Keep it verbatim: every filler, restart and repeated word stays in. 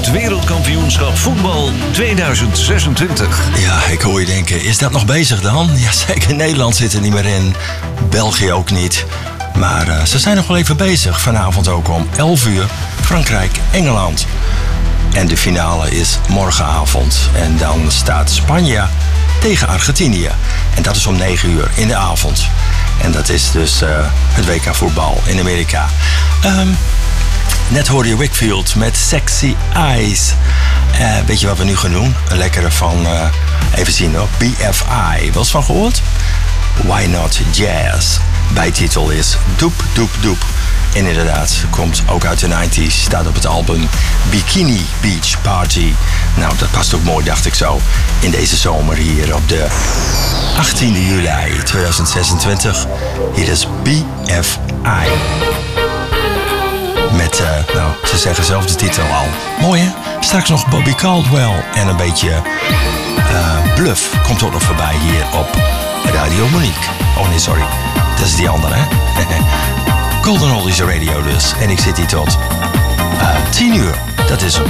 het wereldkampioenschap voetbal tweeduizend zesentwintig. Ja, ik hoor je denken, is dat nog bezig dan? Jazeker, Nederland zit er niet meer in. België ook niet. Maar uh, ze zijn nog wel even bezig. Vanavond ook om elf uur. Frankrijk, Engeland. En de finale is morgenavond. En dan staat Spanje tegen Argentinië. En dat is om negen uur in de avond. En dat is dus uh, het W K voetbal in Amerika. Um, net hoorde je Wakefield met Sexy Eyes. Uh, weet je wat we nu gaan doen? Een lekkere van, uh, even zien hoor, B F I. Wel eens van gehoord? Why Not Jazz. Bijtitel is Doep Doep Doep. En inderdaad, komt ook uit de negentig, staat op het album Bikini Beach Party. Nou, dat past ook mooi, dacht ik zo, in deze zomer hier op de achttiende juli tweeduizend zesentwintig. Hier is B F I. Met, uh, nou, ze zeggen zelf de titel al. Mooi hè? Straks nog Bobby Caldwell en een beetje uh, Bluff komt ook nog voorbij hier op Radio Monique. Oh nee, sorry. Dat is die andere hè? Golden Oldies Radio dus. En ik zit hier tot uh, tien uur. Dat is